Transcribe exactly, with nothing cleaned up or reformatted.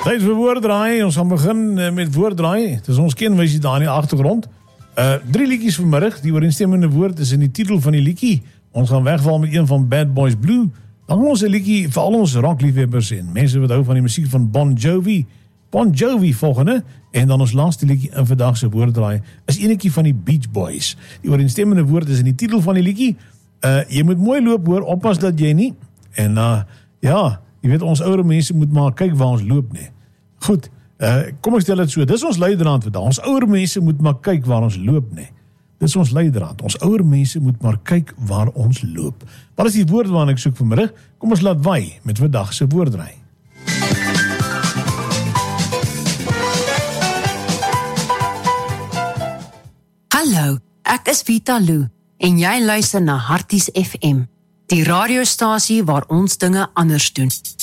Tyd vir woorddraai, ons gaan begin uh, met woorddraai. Dit is ons kenwysie daar in die agtergrond. Uh, drie liedjies vanmiddag, die ooreenstemmende woord is in die titel van die liedjie. Ons gaan wegval met een van Bad Boys Blue. Dan gaan ons 'n liedjie vir al ons rockliefhebbers en mense wat hou van die musiek van Bon Jovi. Bon Jovi volgende, en dan ons laaste liedjie in vandag se woorddraai is enetjie van die Beach Boys. Die ooreenstemmende woord is in die titel van die liedjie. Uh, jy moet mooi loop hoor, oppas dat jy nie. En uh, ja, jy weet ons ouer mense moet maar kyk waar ons loop nie. Goed, uh, kom ek stel dit so, dis ons leidraad vandag. Ons ouer mense moet maar kyk waar ons loop nie. Dis ons leidraad. Ons ouer mense moet maar kyk waar ons loop. Wat is die woord waarna ek soek vanmiddag? Kom ons laat waai met vandag se woorddraai. Hallo, ek is Vita Lou en jy luister na Harties F M, die radiostasie waar ons dinge anders doen.